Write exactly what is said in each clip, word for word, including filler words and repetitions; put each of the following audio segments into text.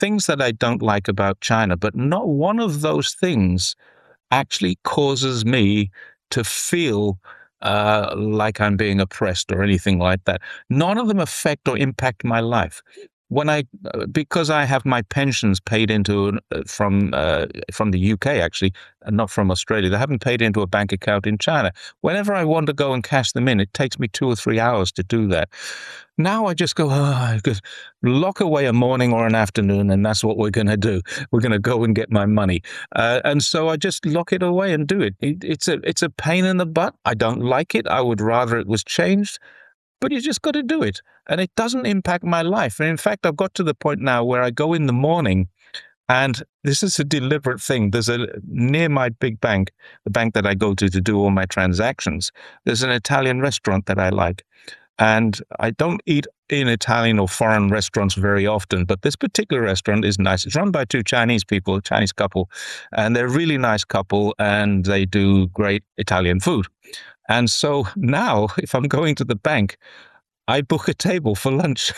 things that I don't like about China, but not one of those things actually causes me to feel uh, like I'm being oppressed or anything like that. None of them affect or impact my life. When I, uh, because I have my pensions paid into uh, from uh, from the U K actually, and not from Australia. They haven't paid into a bank account in China. Whenever I want to go and cash them in, it takes me two or three hours to do that. Now I just go, oh, just lock away a morning or an afternoon, and that's what we're going to do. We're going to go and get my money, uh, and so I just lock it away and do it. it. It's a it's a pain in the butt. I don't like it. I would rather it was changed. But you just got to do it. And it doesn't impact my life. And in fact, I've got to the point now where I go in the morning, and this is a deliberate thing. There's a, near my big bank, the bank that I go to to do all my transactions, there's an Italian restaurant that I like. And I don't eat in Italian or foreign restaurants very often, but this particular restaurant is nice. It's run by two Chinese people, a Chinese couple, and they're a really nice couple, and they do great Italian food. And so now, if I'm going to the bank, I book a table for lunch.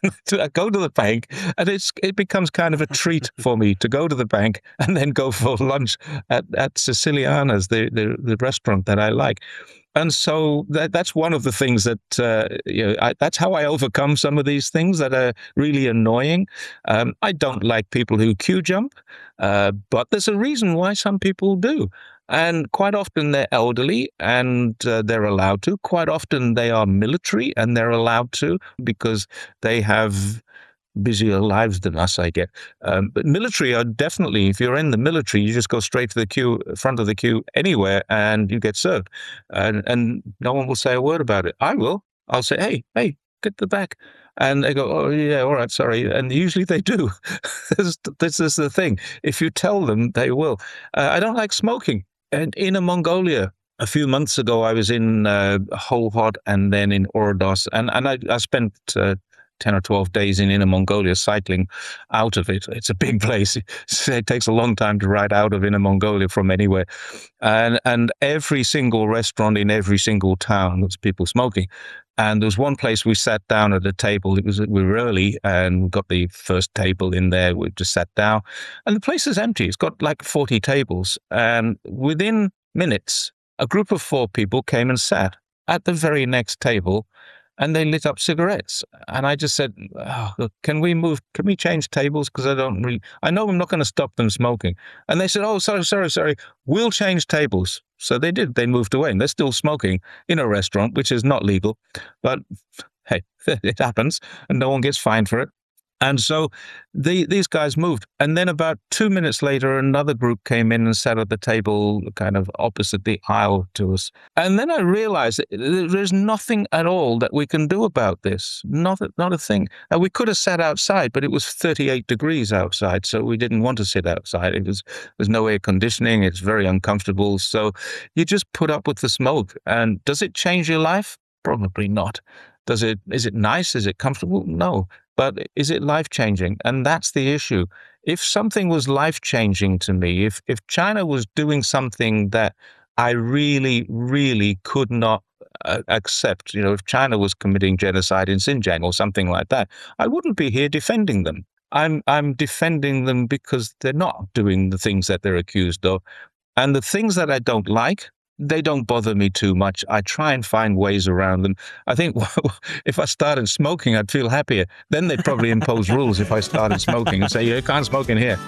I go to the bank, and it's it becomes kind of a treat for me to go to the bank and then go for lunch at, at Siciliana's, the, the the restaurant that I like. And so that that's one of the things that, uh, you know, I, that's how I overcome some of these things that are really annoying. Um, I don't like people who queue jump, uh, but there's a reason why some people do. And quite often they're elderly and uh, they're allowed to. Quite often they are military and they're allowed to because they have busier lives than us, I get. Um, but military are definitely, if you're in the military, you just go straight to the queue, front of the queue anywhere, and you get served. And, and no one will say a word about it. I will. I'll say, hey, hey, get the back. And they go, oh, yeah, all right, sorry. And usually they do. this, this is the thing. If you tell them, they will. Uh, I don't like smoking. And Inner Mongolia, a few months ago, I was in uh, Pol Pot and then in Ordos. And, and I, I spent uh, ten or twelve days in Inner Mongolia cycling out of it. It's a big place. It takes a long time to ride out of Inner Mongolia from anywhere. And, and every single restaurant in every single town, there's people smoking. And there was one place we sat down at a table. It was we were early, and we got the first table in there. We just sat down, and the place is empty. It's got like forty tables, and within minutes, a group of four people came and sat at the very next table, and they lit up cigarettes. And I just said, oh, look, can we move? Can we change tables? Because I don't really. I know I'm not going to stop them smoking. And they said, oh, sorry, sorry, sorry. We'll change tables. So they did. They moved away, and they're still smoking in a restaurant, which is not legal. But hey, it happens, and no one gets fined for it. And so the, these guys moved. And then about two minutes later, another group came in and sat at the table kind of opposite the aisle to us. And then I realized that there's nothing at all that we can do about this. Not a, not a thing. And we could have sat outside, but it was thirty-eight degrees outside, so we didn't want to sit outside. It was There's no air conditioning. It's very uncomfortable. So you just put up with the smoke. And does it change your life? Probably not. Does it? Is it nice? Is it comfortable? No. But is it life-changing? And that's the issue. If something was life-changing to me, if if China was doing something that I really, really could not uh, accept, you know, if China was committing genocide in Xinjiang or something like that, I wouldn't be here defending them. I'm I'm defending them because they're not doing the things that they're accused of. And the things that I don't like, they don't bother me too much. I try and find ways around them. I think if I started smoking, I'd feel happier. Then they'd probably impose rules if I started smoking and say, you can't smoke in here.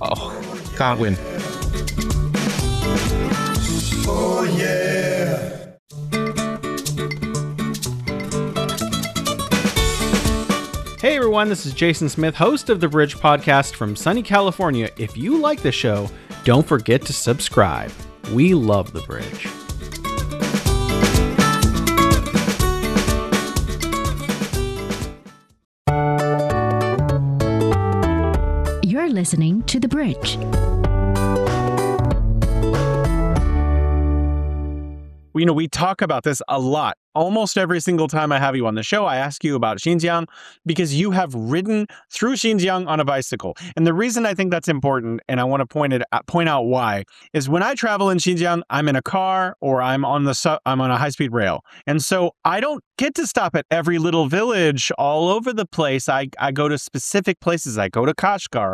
Oh, can't win. Oh, yeah. Hey everyone, this is Jason Smith, host of The Bridge Podcast from sunny California. If you like the show, don't forget to subscribe. We love The Bridge. You're listening to The Bridge. You know, we talk about this a lot almost every single time I have you on the show, I ask you about Xinjiang because you have ridden through Xinjiang on a bicycle. And the reason I think that's important, and I want to point it point out why, is when I travel in Xinjiang, I'm in a car or I'm on the su- I'm on a high-speed rail. And so I don't get to stop at every little village all over the place. I, I go to specific places. I go to Kashgar.